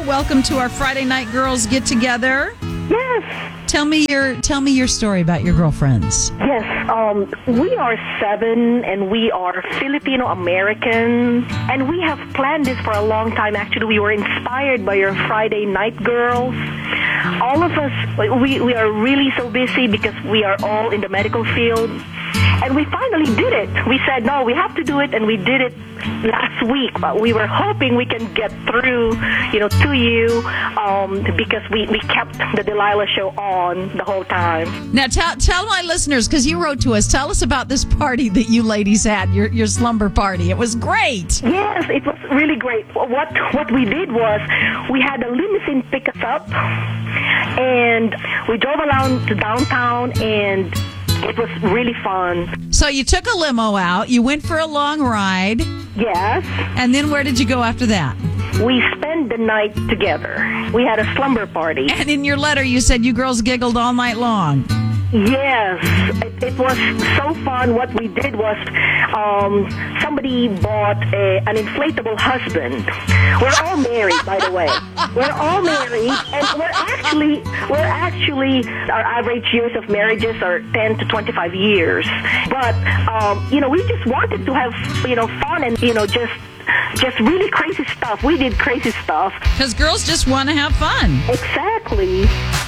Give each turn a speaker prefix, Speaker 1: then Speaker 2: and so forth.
Speaker 1: Welcome to our Friday Night Girls Get Together.
Speaker 2: Yes.
Speaker 1: Tell me your story about your girlfriends.
Speaker 2: Yes. We are 7 and we are Filipino American, and we have planned this for a long time. Actually, we were inspired by your Friday Night Girls. All of us, we are really so busy because we are all in the medical field. And we finally did it. We said, no, we have to do it, and we did it last week. But we were hoping we can get through, to you, because we kept the Delilah show on the whole time.
Speaker 1: Now, tell my listeners, because you wrote to us, tell us about this party that you ladies had, your slumber party. It was great.
Speaker 2: Yes, it was really great. What we did was we had a limousine pick us up, and we drove around to downtown, and it was really fun.
Speaker 1: So you took a limo out, you went for a long ride.
Speaker 2: Yes.
Speaker 1: And then where did you go after that?
Speaker 2: We spent the night together. We had a slumber party.
Speaker 1: And in your letter you said you girls giggled all night long.
Speaker 2: Yes. It was so fun. What we did was somebody bought an inflatable husband. We're all married, by the way. We're all married, and we're actually our average years of marriages are 10 to 25 years. But we just wanted to have fun and just really crazy stuff. We did crazy stuff
Speaker 1: because girls just want to have fun.
Speaker 2: Exactly.